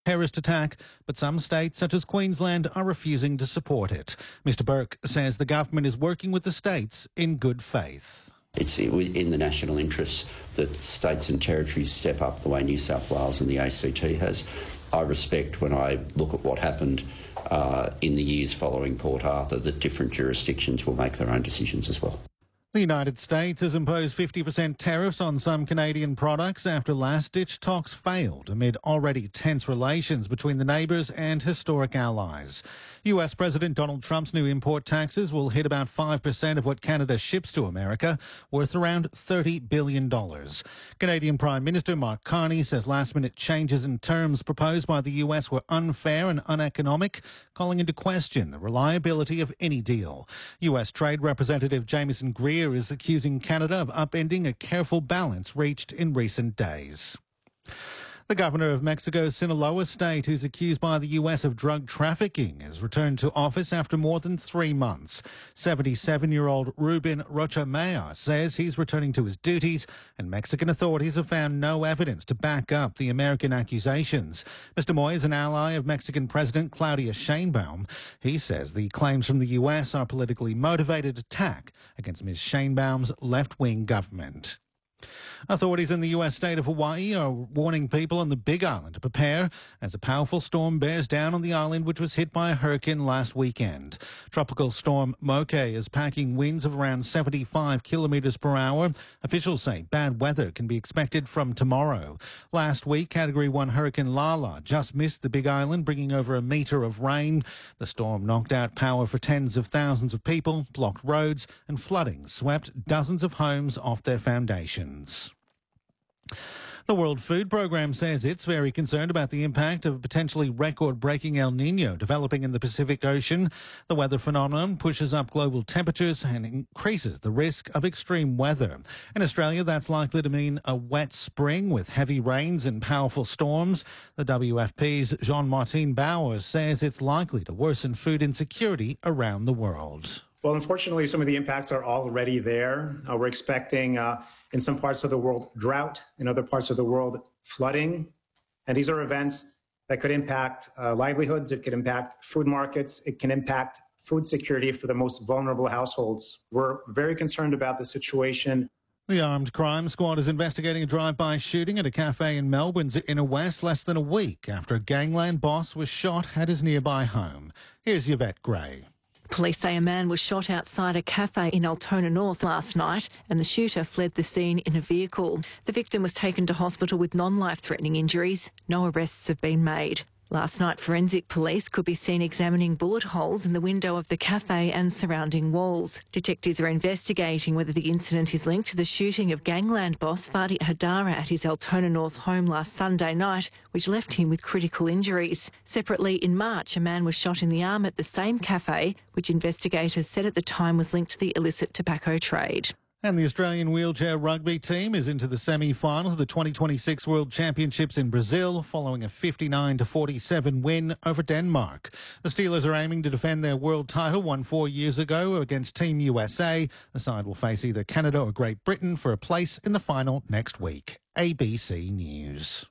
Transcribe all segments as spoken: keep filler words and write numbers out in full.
terrorist attack, but some states, such as Queensland, are refusing to support it. Mister Burke says the government is working with the states in good faith. It's in the national interest that states and territories step up the way New South Wales and the A C T has. I respect, when I look at what happened uh, in the years following Port Arthur, that different jurisdictions will make their own decisions as well. The United States has imposed fifty percent tariffs on some Canadian products after last-ditch talks failed amid already tense relations between the neighbours and historic allies. U S President Donald Trump's new import taxes will hit about five percent of what Canada ships to America, worth around thirty billion dollars. Canadian Prime Minister Mark Carney says last-minute changes in terms proposed by the U S were unfair and uneconomic, calling into question the reliability of any deal. U S Trade Representative Jamieson Greer is accusing Canada of upending a careful balance reached in recent days. The governor of Mexico's Sinaloa state, who's accused by the U S of drug trafficking, has returned to office after more than three months. seventy-seven-year-old Ruben Rocha Maya says he's returning to his duties, and Mexican authorities have found no evidence to back up the American accusations. Mister Moy is an ally of Mexican President Claudia Sheinbaum. He says the claims from the U S are politically motivated attack against Miz Sheinbaum's left-wing government. Authorities in the U S state of Hawaii are warning people on the Big Island to prepare as a powerful storm bears down on the island, which was hit by a hurricane last weekend. Tropical storm Moke is packing winds of around seventy-five kilometres per hour. Officials say bad weather can be expected from tomorrow. Last week, Category one Hurricane Lala just missed the Big Island, bringing over a metre of rain. The storm knocked out power for tens of thousands of people, blocked roads, and flooding swept dozens of homes off their foundations. The World Food Programme says it's very concerned about the impact of a potentially record-breaking El Niño developing in the Pacific Ocean. The weather phenomenon pushes up global temperatures and increases the risk of extreme weather. In Australia, that's likely to mean a wet spring with heavy rains and powerful storms. The W F P's Jean-Martin Bowers says it's likely to worsen food insecurity around the world. Well, unfortunately, some of the impacts are already there. Uh, we're expecting, uh, in some parts of the world, drought. In other parts of the world, flooding. And these are events that could impact uh, livelihoods. It could impact food markets. It can impact food security for the most vulnerable households. We're very concerned about the situation. The Armed Crime Squad is investigating a drive-by shooting at a cafe in Melbourne's Inner West less than a week after a gangland boss was shot at his nearby home. Here's Yvette Gray. Police say a man was shot outside a cafe in Altona North last night and the shooter fled the scene in a vehicle. The victim was taken to hospital with non-life-threatening injuries. No arrests have been made. Last night, forensic police could be seen examining bullet holes in the window of the cafe and surrounding walls. Detectives are investigating whether the incident is linked to the shooting of gangland boss Fadi Hadara at his Altona North home last Sunday night, which left him with critical injuries. Separately, in March, a man was shot in the arm at the same cafe, which investigators said at the time was linked to the illicit tobacco trade. And the Australian wheelchair rugby team is into the semi-finals of the twenty twenty-six World Championships in Brazil following a fifty-nine to forty-seven win over Denmark. The Steelers are aiming to defend their world title won four years ago against Team U S A. The side will face either Canada or Great Britain for a place in the final next week. A B C News.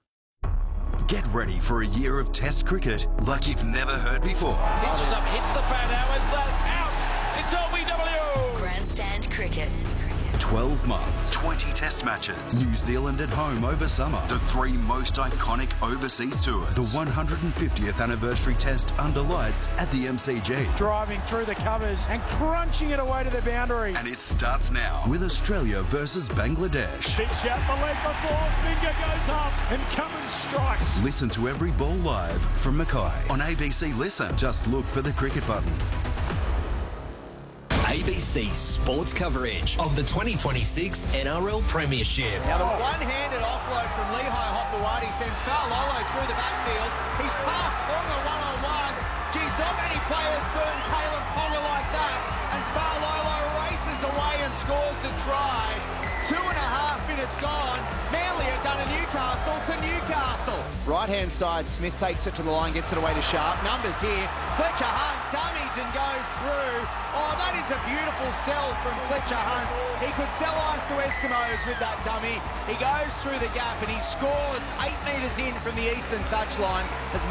Get ready for a year of Test cricket like you've never heard before. Pitches up, hits the bat, now is that out? It's L B W! Grandstand Cricket. twelve months, twenty test matches, New Zealand at home over summer, the three most iconic overseas tours, the one hundred fiftieth anniversary test under lights at the M C G. Driving through the covers and crunching it away to the boundary. And it starts now with Australia versus Bangladesh. Big shot, the leg before, finger goes up and Cummins strikes. Listen to every ball live from Mackay. On A B C Listen, just look for the cricket button. A B C sports coverage of the twenty twenty-six N R L Premiership. Now the one-handed offload from Lehigh Hopewadi sends Faulolo through the backfield. He's passed Ponga one-on-one. Geez, not many players burn Caleb Ponga like that. And Faulolo races away and scores the try. Two and a half minutes gone. Manly have done of Newcastle to Newcastle. Right-hand side, Smith takes it to the line, gets it away to Sharp. Numbers here. Fletcher Hunt dummies and goes through. Oh, that is a beautiful sell from Fletcher Hunt. He could sell ice to Eskimos with that dummy. He goes through the gap and he scores eight metres in from the eastern touchline. As